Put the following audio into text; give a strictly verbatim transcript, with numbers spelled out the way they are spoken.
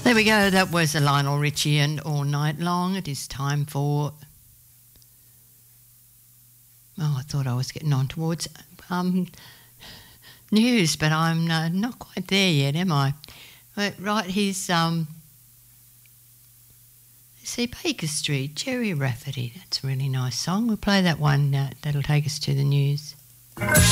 There we go. That was a Lionel Richie and All Night Long. It is time for... Oh, I thought I was getting on towards um, news, but I'm uh, not quite there yet, am I? But, right, here's... Um, let's see, Baker Street, Jerry Rafferty. That's a really nice song. We'll play that one. Uh, that'll take us to the news.